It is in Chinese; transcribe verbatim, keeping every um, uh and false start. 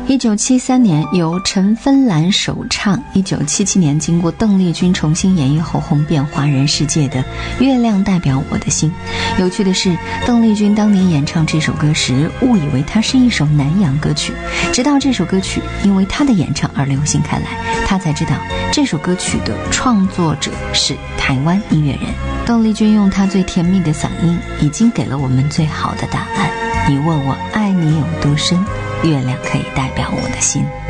一九七三年由陈芬兰首唱，一九七七年经过邓丽君重新演绎后红遍华人世界的《月亮代表我的心》。有趣的是，邓丽君当年演唱这首歌时误以为它是一首南洋歌曲，直到这首歌曲因为她的演唱而流行开来，她才知道这首歌曲的创作者是台湾音乐人。邓丽君用她最甜蜜的嗓音已经给了我们最好的答案。你问我爱你有多深，月亮可以代表我的心。